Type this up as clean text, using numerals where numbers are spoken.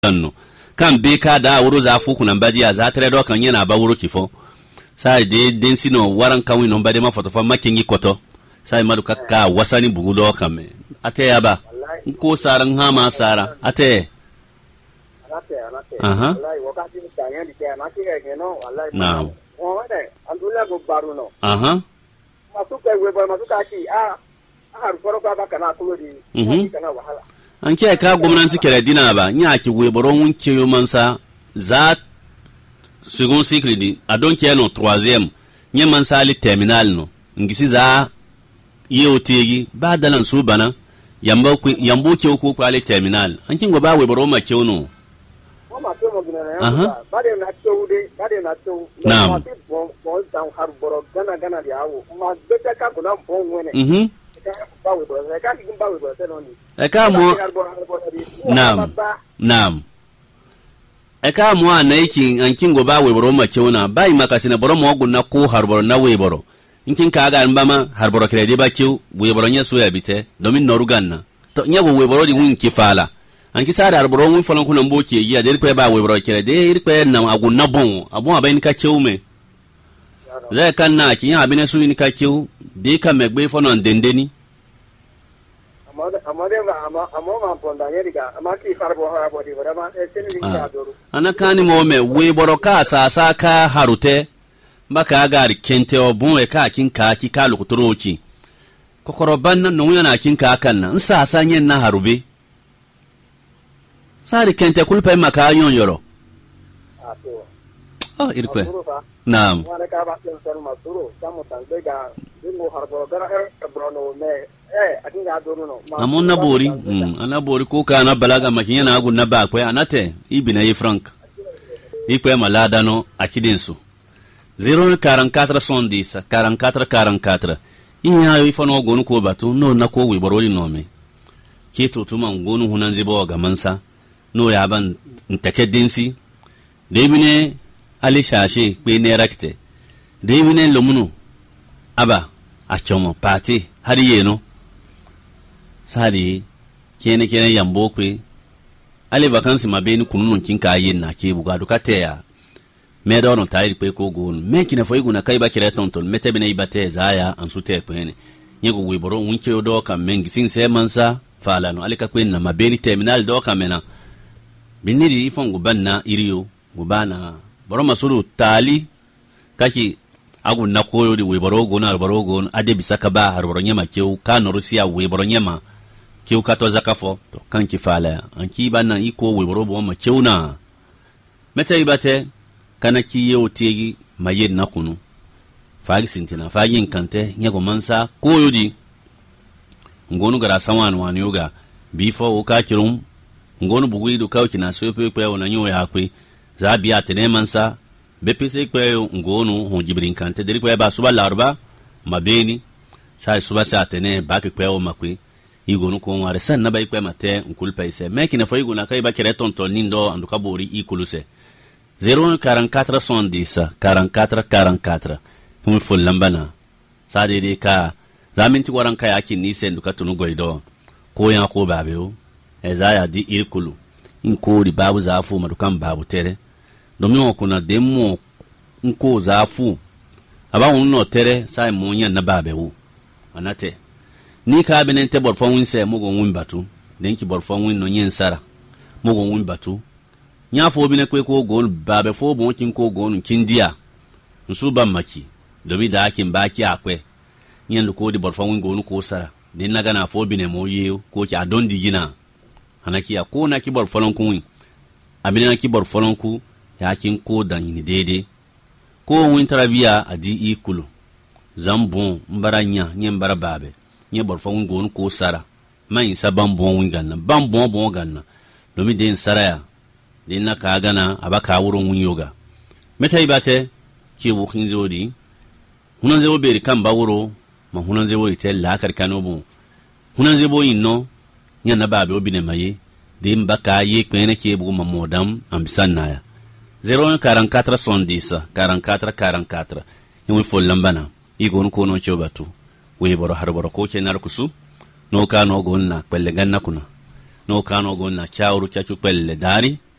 no kan be ka da wuro za fu kunan badi ya za tare do kan yana ba wuro kifo sai de densi no waran kan wi no bade ma foto fa makingi koto sai madu kakka wasani bugu do kan me ate ya ba ko saran ha ma sara ate aha wallahi wakati ni tanya di kana kike no wallahi naam wade andula go baruno aha masuka webo masuka ki har foro ka kana kulodi kana wahala an ke ka gwamnati kere dina ba nya ki weboron wunke yo mansa za second cycle di adon ke no troisième nye mansa li terminal no ngisi za yewtegi ba dalan su bana yambo ke ko ko ali terminal an kin go ba weboron ma ke no aha bade na to naam bon tan har boro gana dia awo ma beta ka kuna bon wene ba webo ka ki ba webo tenoni eka mo naam naam eka mo anaiki ankin go ba weboro ma keuna bai makasina boro mo gunna ko harboro na weboro inkin ka ga mbama harboro kredi ba kiu weboro nya so ya bite domin noruganna to nya go weboro di wun kifala anki sa da harboro wun falan kunan boke yi a dirpe ba weboro kredi irpe na agunna bon abun abai ni ka kiume zai kan na kin abine su ni ka kiu de ka megbe fono ndendeni ana kani mo me we boro ka sa ka harute baka gari kente obun e ka kin ka ki ka lukutoroki kokoro banna no yana kin ka kanna nsa sa nyen na harube sari kente kulpa maka yon yoro irpe naam amun na bori ana bori ko kana balaga makinya na agun na ba kwa anate ibina yi frank ikwe malada no akidensu 044 44 inya yi fono gonu ko batu no na ko wi boroli no me ke to tuma gonu hunan zibo ga mansa no ya ban ntake densi debine ali shashe pe ne rakte debine lomunu aba a chomo pati hari yeno sari kene yambo kwe ale vacances mabeni kunun kinka yin na ke buga duka teya me da no tayir pe ko gon me kina foi guna kai ba kire tonton mete bene ibate zaya an su te pene nyego wiboro wunke do kam mengi sin se mansa fala no ale ka kwen na mabeni terminal do kamena biniri ifon gubanna iriyo gubana boro masuru tali kaki agun na koyo di wiboro gon ade bisaka ba harboro nyama keu kano rusia wiboro nyama keu kato zakafo to kanki fala anki banna iko wiboro bo ma keuna meta ibate kana ki yewtegi mayen nakunu fagi sintina fagi nkante nyego mansa koyo di ngonu gara sawan wan yoga bifo o ka kirum ngonu bugui do kawki na so pepe ona nyo ya kwe za biya tene mansa bepese kwe ngonu hon jibrin kante deri kwe ba suba larba mabeni sai suba sa tene ba kwe o makwe igonu ko ngare san na ba kwe mate nkulpa ise meki na foigo na kai ba kire tonton nindo anduka bori ikuluse 044 44 hun ful lambana sade de ka zaminti waran kai akin ni sen duka tunu goido ko ya ko babeo ezaya di irkulu in ko ri babu zafu madukan babu tere domin kuna demo nko zafu aba unno tere sai munya na babewu anate ni ka benen te borfon winse mugo win batu denki borfon win no nyen sara mugo win batu nya fo bine kwe ko gol babe fo bon kin ko gon kin dia nsu ban maki dobi da akin baki akwe nyen ko di borfon win gon ko sara den naga na fo bine mo yeyo ko ki adon digina anaki ya ko na ki borfon kun abine na ki borfon ku yakin ko dan yin dede ko win tarabiya adi ikulu zambon mbaranya nyen bara babe nye borfon gon ko sara mai saban bon win ganna ban bon ganna domi den sara ya den na ka gana abaka wurin wun yoga meta ibate ke wukin zodi hunan zebo beri kan ba wuro ma hunan zebo ite la karkano bu hunan zebo inno nya na babe obine maye den baka ye kwene ke bu mamodam ambisan na ya 044 44 yin fol lambana igon ko no chobatu we boro harboro ko ke nar kusu no ka no gon na pelle ganna kuna no ka no gon na chawru chachu pelle dari